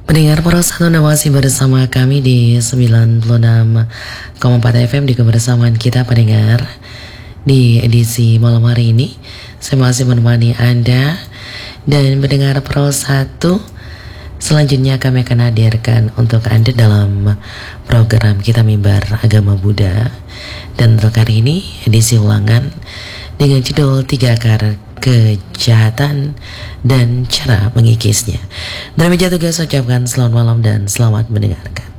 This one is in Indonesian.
Pendengar Pro 1 masih bersama kami di 96,4 FM di kebersamaan kita pendengar. Di edisi malam hari ini saya masih menemani Anda dan pendengar Pro 1. Selanjutnya kami akan hadirkan untuk Anda dalam program kita Mimbar Agama Buddha. Dan untuk hari ini edisi ulangan dengan judul 3 akar kejahatan dan cara mengikisnya. Dari meja tugas ucapkan selamat malam dan selamat mendengarkan.